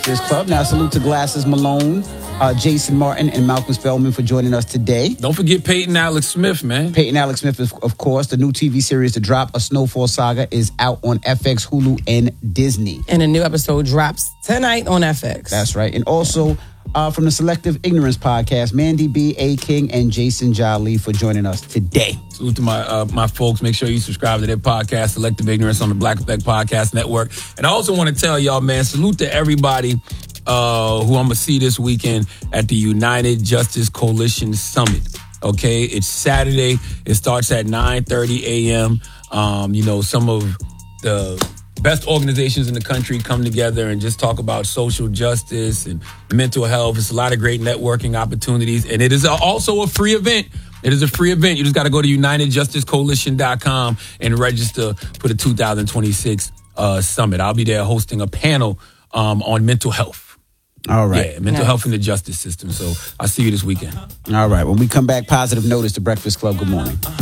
This club. Now, salute to Glasses Malone, Jason Martin, and Malcolm Spellman for joining us today. Don't forget Peyton Alex Smith, man. Peyton Alex Smith, of course. The new TV series to drop, A Snowfall Saga, is out on FX, Hulu, and Disney. And a new episode drops tonight on FX. That's right. And also from the Selective Ignorance podcast, Mandy B, A. King, and Jason Jolly for joining us today. Salute to my folks. Make sure you subscribe to their podcast, Selective Ignorance, on the Black Effect Podcast Network. And I also want to tell y'all, man, salute to everybody who I'm going to see this weekend at the United Justice Coalition Summit. Okay, it's Saturday. It starts at 9:30 a.m. Some of the best organizations in the country come together and just talk about social justice and mental health. It's a lot of great networking opportunities. And it is also a free event. It is a free event. You just got to go to UnitedJusticeCoalition.com and register for the 2026 summit. I'll be there hosting a panel on mental health. All right. Yeah, mental health in the justice system. So I'll see you this weekend. All right. When we come back, Positive Notice, The Breakfast Club. Good morning.